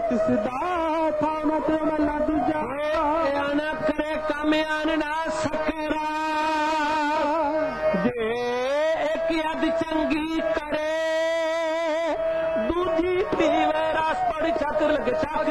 तिसदा थाना ते मल्ला दूजा आना करे कामयान ना सकरा जे एक यद चंगी करे दूजी पीवे रास पड़ चक्र लगे